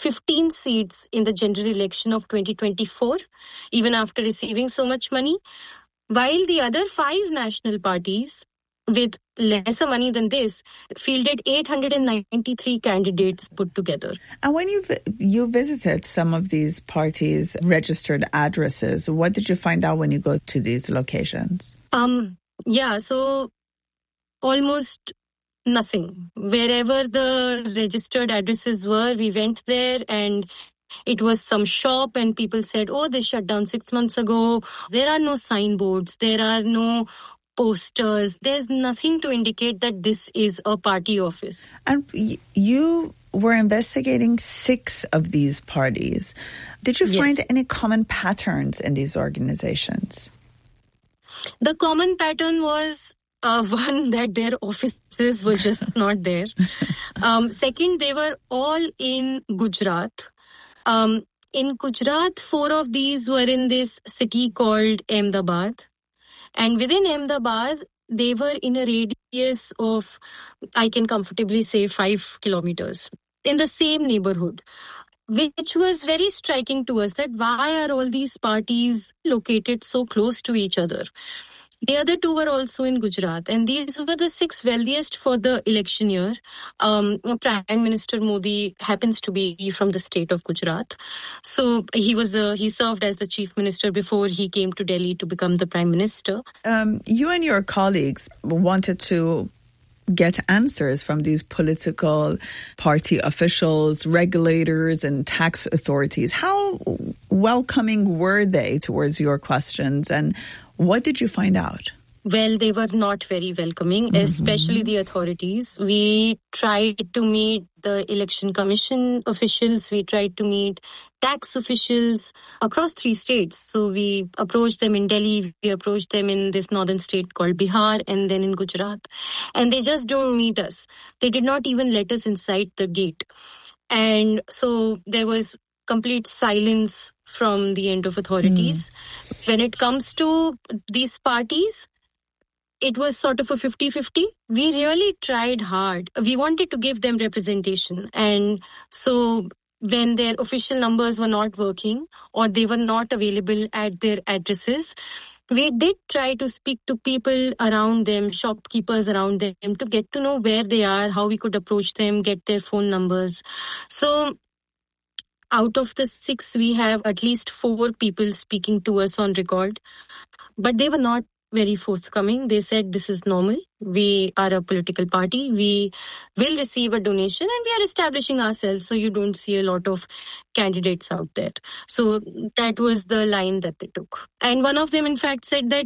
15 seats in the general election of 2024, even after receiving so much money, while the other 5 national parties with lesser money than this fielded 893 candidates put together. And when you visited some of these parties' registered addresses, what did you find out when you go to these locations? So almost nothing. Wherever the registered addresses were, we went there and it was some shop and people said, oh, they shut down 6 months ago. There are no signboards. There are no posters. There's nothing to indicate that this is a party office. And you were investigating 6 of these parties. Did you find any common patterns in these organizations? The common pattern was one, that their offices were just not there. Second, they were all in Gujarat. In Gujarat, 4 of these were in this city called Ahmedabad. And within Ahmedabad, they were in a radius of, I can comfortably say, 5 kilometers in the same neighborhood, which was very striking to us, that why are all these parties located so close to each other? The other 2 were also in Gujarat, and these were the 6 wealthiest for the election year. Prime Minister Modi happens to be from the state of Gujarat. So he served as the chief minister before he came to Delhi to become the prime minister. You and your colleagues wanted to get answers from these political party officials, regulators, and tax authorities. How welcoming were they towards your questions, and what did you find out? Well, they were not very welcoming, especially the authorities. We tried to meet the election commission officials. We tried to meet tax officials across 3 states. So we approached them in Delhi. We approached them in this northern state called Bihar, and then in Gujarat. And they just don't meet us. They did not even let us inside the gate. And so there was complete silence from the end of authorities. When it comes to these parties, it was sort of a 50-50. We really tried hard. We wanted to give them representation. And so when their official numbers were not working or they were not available at their addresses, we did try to speak to people around them, shopkeepers around them, to get to know where they are, how we could approach them, get their phone numbers. So out of the 6, we have at least 4 people speaking to us on record. But they were not very forthcoming. They said, this is normal. We are a political party. We will receive a donation and we are establishing ourselves. So you don't see a lot of candidates out there. So that was the line that they took. And one of them, in fact, said that,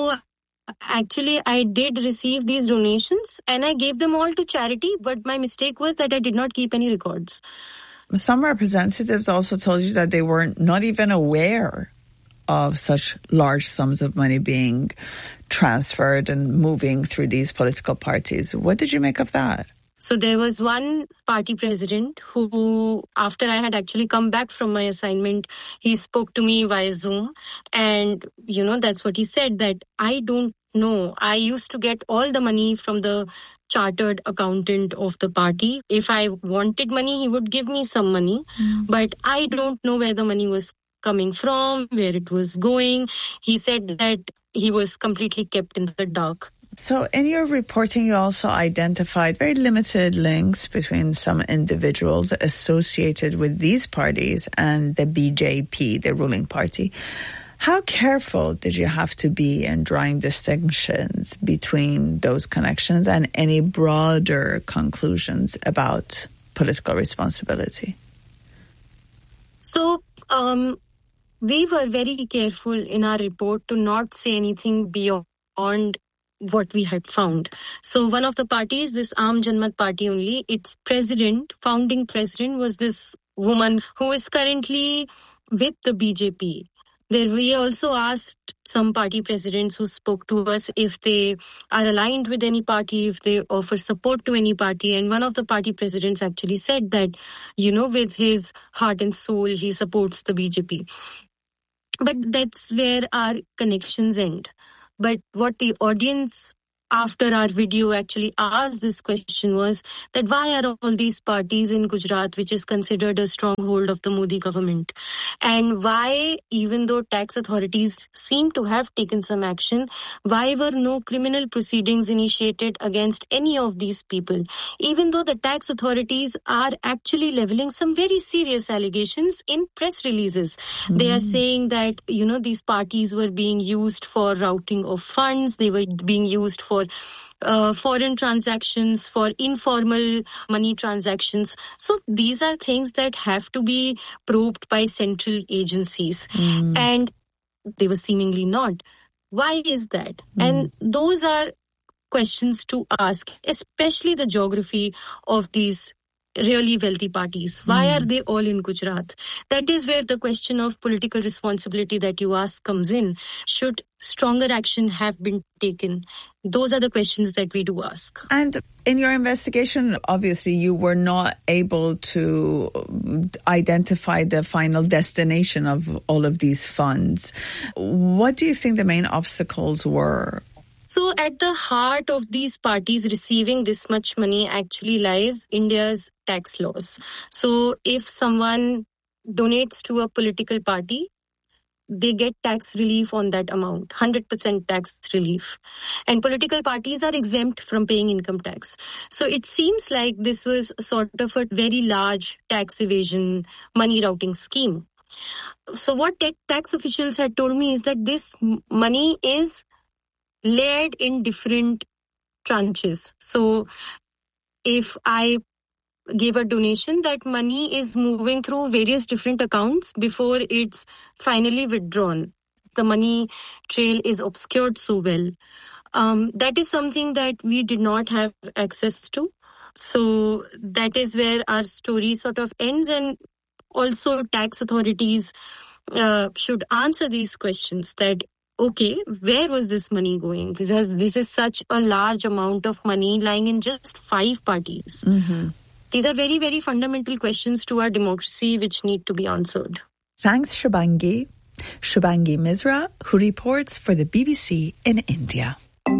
actually, I did receive these donations and I gave them all to charity. But my mistake was that I did not keep any records. Some representatives also told you that they were not even aware of such large sums of money being transferred and moving through these political parties. What did you make of that? So there was one party president who, after I had actually come back from my assignment, he spoke to me via Zoom. And, that's what he said, that I don't know. I used to get all the money from the chartered accountant of the party. If I wanted money, he would give me some money. But I don't know where the money was coming from, where it was going. He said that he was completely kept in the dark. So in your reporting, you also identified very limited links between some individuals associated with these parties and the BJP, the ruling party. How careful did you have to be in drawing distinctions between those connections and any broader conclusions about political responsibility? So, we were very careful in our report to not say anything beyond what we had found. So one of the parties, this Aam Janmat Party only, its founding president was this woman who is currently with the BJP. There we also asked some party presidents who spoke to us if they are aligned with any party, if they offer support to any party. And one of the party presidents actually said that, with his heart and soul, he supports the BJP. But that's where our connections end. But what the audience after our video actually asked this question was that why are all these parties in Gujarat, which is considered a stronghold of the Modi government, and why, even though tax authorities seem to have taken some action, why were no criminal proceedings initiated against any of these people, even though the tax authorities are actually leveling some very serious allegations in press releases. They are saying that, these parties were being used for routing of funds, they were being used for foreign transactions, for informal money transactions. So these are things that have to be probed by central agencies. And they were seemingly not. Why is that? And those are questions to ask, especially the geography of these really wealthy parties. Why are they all in Gujarat? That is where the question of political responsibility that you ask comes in. Should stronger action have been taken? Those are the questions that we do ask. And in your investigation, obviously, you were not able to identify the final destination of all of these funds. What do you think the main obstacles were? So at the heart of these parties receiving this much money actually lies India's tax laws. So if someone donates to a political party, they get tax relief on that amount, 100% tax relief. And political parties are exempt from paying income tax. So it seems like this was sort of a very large tax evasion money routing scheme. So what tax officials had told me is that this money is layered in different tranches. So if I give a donation, that money is moving through various different accounts before it's finally withdrawn. The money trail is obscured so well. That is something that we did not have access to. So that is where our story sort of ends, and also tax authorities should answer these questions that, okay, where was this money going? Because this is such a large amount of money lying in just 5 parties. These are very, very fundamental questions to our democracy which need to be answered. Thanks, Shubhangi. Shubhangi Misra, who reports for the BBC in India.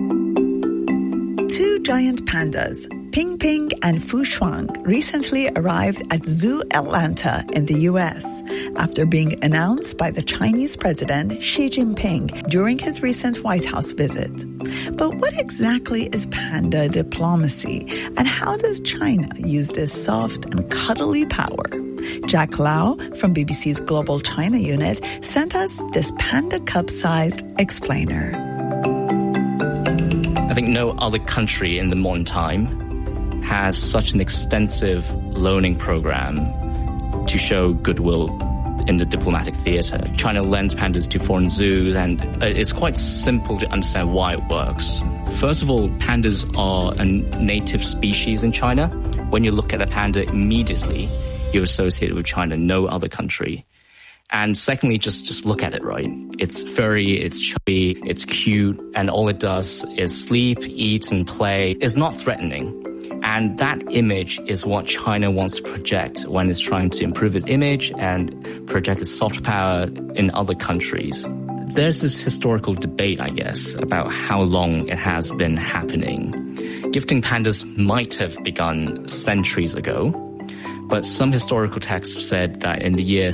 2 giant pandas, Ping Ping and Fu Shuang, recently arrived at Zoo Atlanta in the U.S. after being announced by the Chinese President Xi Jinping during his recent White House visit. But what exactly is panda diplomacy, and how does China use this soft and cuddly power? Jack Lau from BBC's Global China Unit sent us this panda cup-sized explainer. I think no other country in the modern time has such an extensive loaning program to show goodwill in the diplomatic theater. China lends pandas to foreign zoos, and it's quite simple to understand why it works. First of all, pandas are a native species in China. When you look at a panda, immediately you associate it with China, no other country. And secondly, just look at it, right? It's furry, it's chubby, it's cute, and all it does is sleep, eat, and play. It's not threatening. And that image is what China wants to project when it's trying to improve its image and project its soft power in other countries. There's this historical debate, I guess, about how long it has been happening. Gifting pandas might have begun centuries ago, but some historical texts said that in the year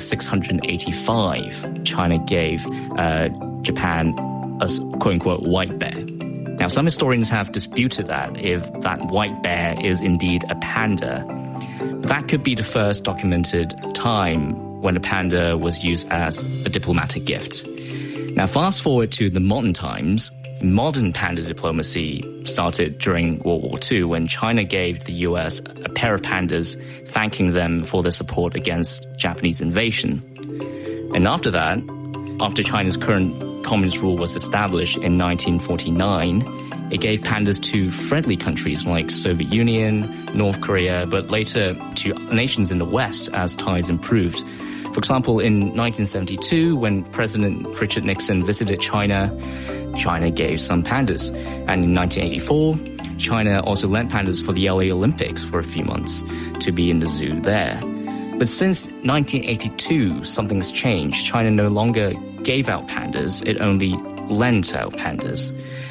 685, China gave Japan a quote-unquote white bear. Now, some historians have disputed that, if that white bear is indeed a panda. But that could be the first documented time when a panda was used as a diplomatic gift. Now, fast forward to the modern times. Modern panda diplomacy started during World War II, when China gave the US a pair of pandas, thanking them for their support against Japanese invasion. And after that, after China's current communist rule was established in 1949, it gave pandas to friendly countries like Soviet Union, North Korea, but later to nations in the West as ties improved. For example, in 1972, when President Richard Nixon visited China, China gave some pandas. And in 1984, China also lent pandas for the LA Olympics for a few months to be in the zoo there. But since 1982, something's changed. China no longer gave out pandas, it only lent out pandas.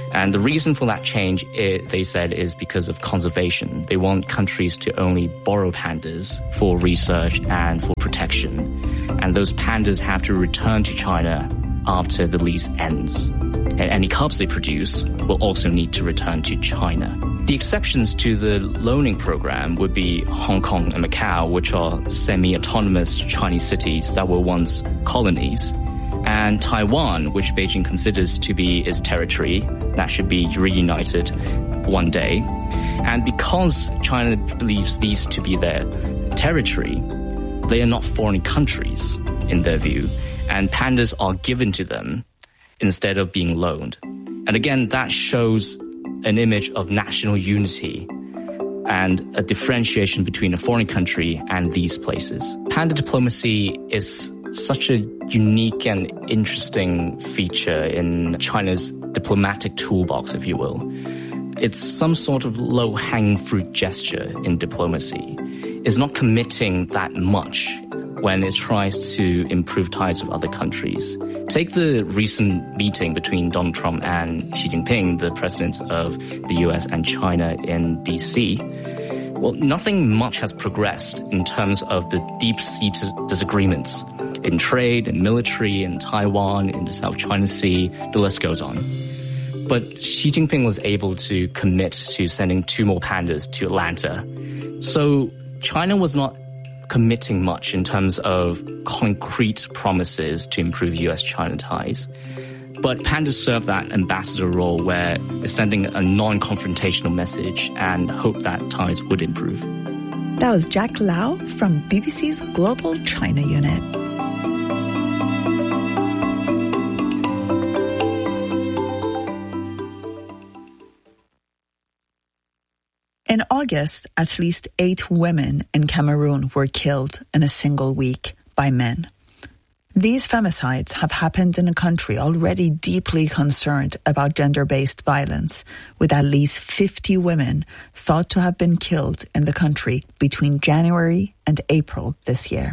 And the reason for that change, they said, is because of conservation. They want countries to only borrow pandas for research and for protection. And those pandas have to return to China after the lease ends. And any cubs they produce will also need to return to China. The exceptions to the loaning program would be Hong Kong and Macau, which are semi-autonomous Chinese cities that were once colonies, and Taiwan, which Beijing considers to be its territory, that should be reunited one day. And because China believes these to be their territory, they are not foreign countries in their view, and pandas are given to them instead of being loaned. And again, that shows an image of national unity and a differentiation between a foreign country and these places. Panda diplomacy is such a unique and interesting feature in China's diplomatic toolbox, if you will. It's some sort of low-hanging fruit gesture in diplomacy. It's not committing that much when it tries to improve ties with other countries. Take the recent meeting between Donald Trump and Xi Jinping, the presidents of the US and China in DC. Well, nothing much has progressed in terms of the deep-seated disagreements in trade, in military, in Taiwan, in the South China Sea, the list goes on. But Xi Jinping was able to commit to sending 2 more pandas to Atlanta. So China was not committing much in terms of concrete promises to improve US-China ties. But pandas serve that ambassador role where it's sending a non-confrontational message and hope that ties would improve. That was Jack Lau from BBC's Global China Unit. In August, at least 8 women in Cameroon were killed in a single week by men. These femicides have happened in a country already deeply concerned about gender-based violence, with at least 50 women thought to have been killed in the country between January and April this year.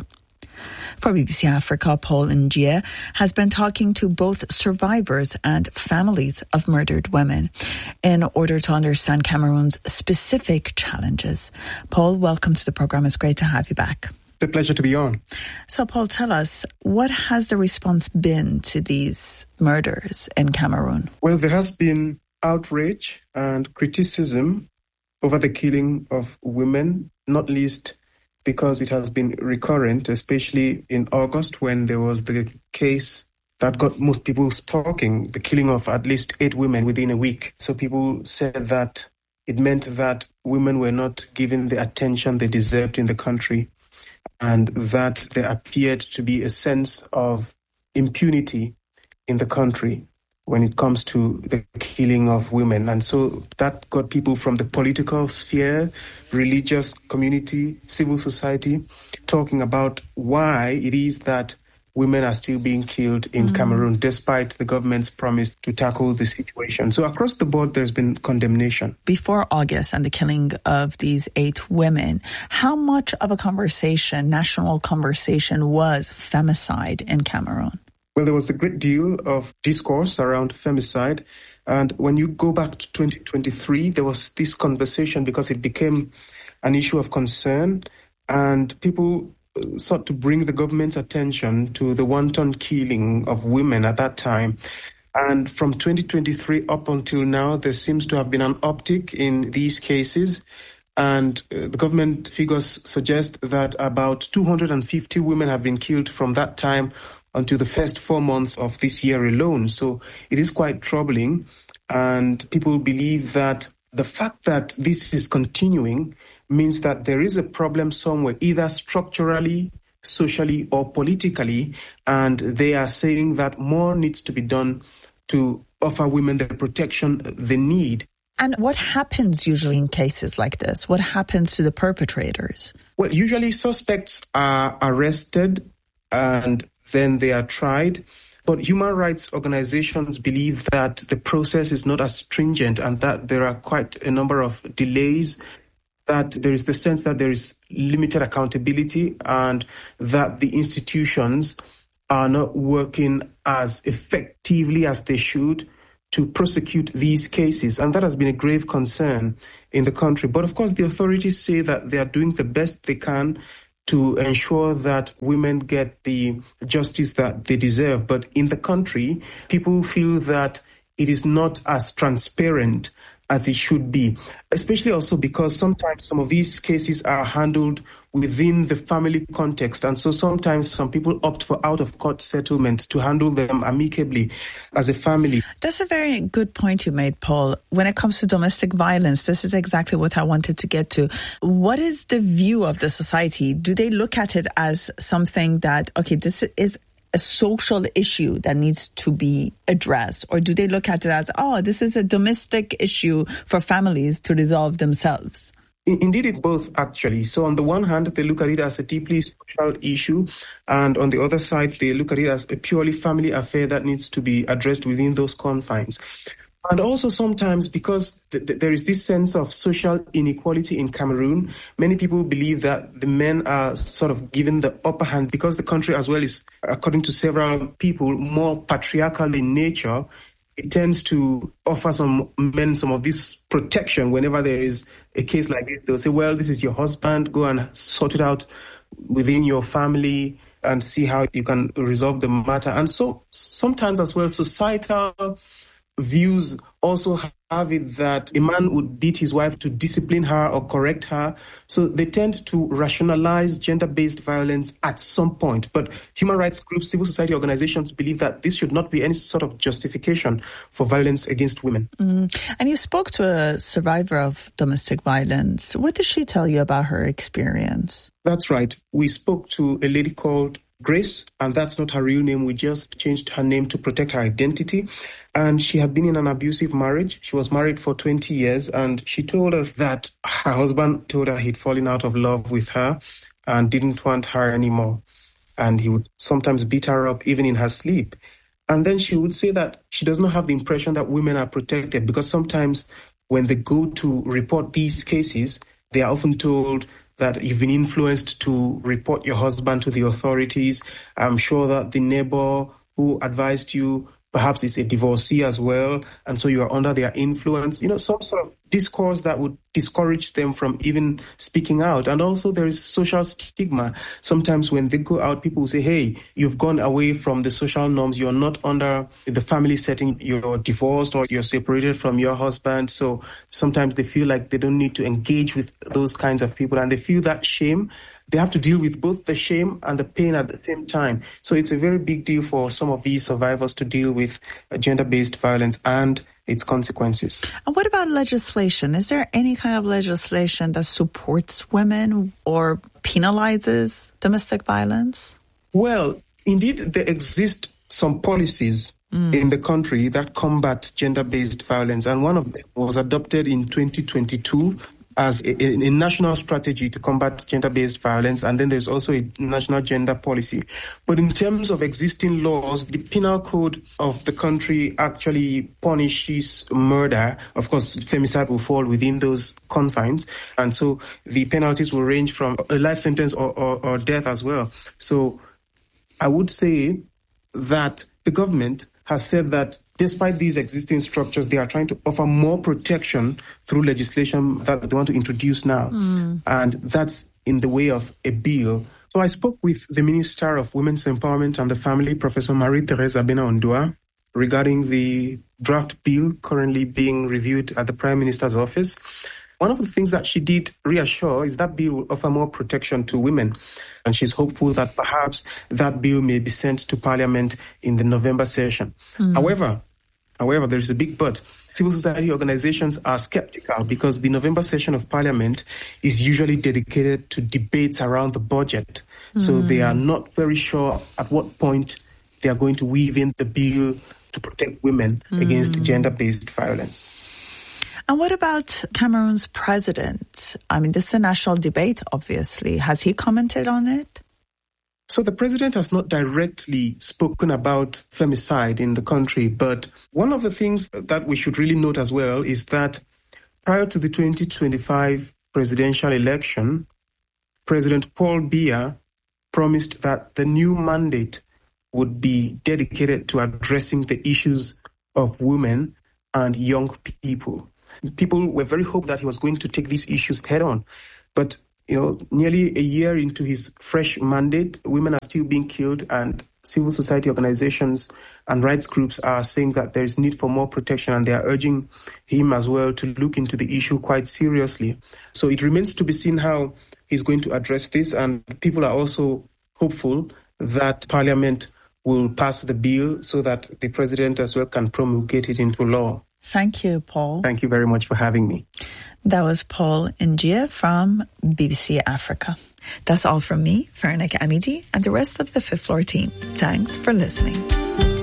For BBC Africa, Paul Njie has been talking to both survivors and families of murdered women in order to understand Cameroon's specific challenges. Paul, welcome to the program. It's great to have you back. It's a pleasure to be on. So, Paul, tell us, what has the response been to these murders in Cameroon? Well, there has been outrage and criticism over the killing of women, not least because it has been recurrent, especially in August when there was the case that got most people talking, the killing of at least 8 women within a week. So people said that it meant that women were not given the attention they deserved in the country, and that there appeared to be a sense of impunity in the country when it comes to the killing of women. And so that got people from the political sphere, religious community, civil society, talking about why it is that women are still being killed in Cameroon, despite the government's promise to tackle the situation. So across the board, there's been condemnation. Before August and the killing of these 8 women, how much of a conversation, national conversation, was femicide in Cameroon? Well, there was a great deal of discourse around femicide. And when you go back to 2023, there was this conversation because it became an issue of concern, and people sought to bring the government's attention to the wanton killing of women at that time. And from 2023 up until now, there seems to have been an uptick in these cases. And the government figures suggest that about 250 women have been killed from that time until the first 4 months of this year alone. So it is quite troubling. And people believe that the fact that this is continuing means that there is a problem somewhere, either structurally, socially, or politically. And they are saying that more needs to be done to offer women the protection they need. And what happens usually in cases like this? What happens to the perpetrators? Well, usually suspects are arrested and then they are tried. But human rights organizations believe that the process is not as stringent and that there are quite a number of delays, that there is the sense that there is limited accountability and that the institutions are not working as effectively as they should to prosecute these cases. And that has been a grave concern in the country. But of course, the authorities say that they are doing the best they can to ensure that women get the justice that they deserve. But in the country, people feel that it is not as transparent as it should be, especially also because sometimes some of these cases are handled within the family context. And so sometimes some people opt for out-of-court settlement to handle them amicably as a family. That's a very good point you made, Paul. When it comes to domestic violence, this is exactly what I wanted to get to. What is the view of the society? Do they look at it as something that, okay, this is a social issue that needs to be addressed? Or do they look at it as, oh, this is a domestic issue for families to resolve themselves? Indeed, it's both, actually. So on the one hand, they look at it as a deeply social issue, and on the other side, they look at it as a purely family affair that needs to be addressed within those confines. And also sometimes because there is this sense of social inequality in Cameroon, many people believe that the men are sort of given the upper hand because the country as well is, according to several people, more patriarchal in nature. It tends to offer some men some of this protection whenever there is a case like this. They'll say, well, this is your husband, go and sort it out within your family and see how you can resolve the matter. And so sometimes as well, societal views also have it that a man would beat his wife to discipline her or correct her. So they tend to rationalize gender-based violence at some point. But human rights groups, civil society organizations believe that this should not be any sort of justification for violence against women. And you spoke to a survivor of domestic violence. What did she tell you about her experience? That's right. We spoke to a lady called Grace, and that's not her real name. We just changed her name to protect her identity. And she had been in an abusive marriage. She was married for 20 years, and she told us that her husband told her he'd fallen out of love with her and didn't want her anymore. And he would sometimes beat her up even in her sleep. And then she would say that she does not have the impression that women are protected, because sometimes when they go to report these cases, they are often told that you've been influenced to report your husband to the authorities. I'm sure that the neighbor who advised you perhaps is a divorcee as well, and so you are under their influence. You know, some sort of discourse that would discourage them from even speaking out. And also there is social stigma. Sometimes when they go out, people will say, hey, you've gone away from the social norms. You're not under the family setting. You're divorced or you're separated from your husband. So sometimes they feel like they don't need to engage with those kinds of people, and they feel that shame. They have to deal with both the shame and the pain at the same time. So it's a very big deal for some of these survivors to deal with gender-based violence and its consequences. And what about legislation? Is there any kind of legislation that supports women or penalizes domestic violence? Well, indeed, there exist some policies in the country that combat gender-based violence, and one of them was adopted in 2022 as a national strategy to combat gender-based violence, and then there's also a national gender policy. But in terms of existing laws, the penal code of the country actually punishes murder. Of course, femicide will fall within those confines, and so the penalties will range from a life sentence or death as well. So I would say that the government has said that despite these existing structures, they are trying to offer more protection through legislation that they want to introduce now. And that's in the way of a bill. So I spoke with the Minister of Women's Empowerment and the Family, Professor Marie-Thérèse Abena-Ondua, regarding the draft bill currently being reviewed at the Prime Minister's office. One of the things that she did reassure is that bill will offer more protection to women. And she's hopeful that perhaps that bill may be sent to Parliament in the November session. However, there is a big but. Civil society organizations are skeptical because the November session of Parliament is usually dedicated to debates around the budget. So they are not very sure at what point they are going to weave in the bill to protect women against gender-based violence. And what about Cameroon's president? I mean, this is a national debate, obviously. Has he commented on it? So the president has not directly spoken about femicide in the country, but one of the things that we should really note as well is that prior to the 2025 presidential election, President Paul Biya promised that the new mandate would be dedicated to addressing the issues of women and young people. People were very hopeful that he was going to take these issues head on. But, nearly a year into his fresh mandate, women are still being killed, and civil society organizations and rights groups are saying that there is need for more protection, and they are urging him as well to look into the issue quite seriously. So it remains to be seen how he's going to address this, and people are also hopeful that Parliament will pass the bill so that the president as well can promulgate it into law. Thank you, Paul. Thank you very much for having me. That was Paul Njia from BBC Africa. That's all from me, Farnak Amidi, and the rest of the Fifth Floor team. Thanks for listening.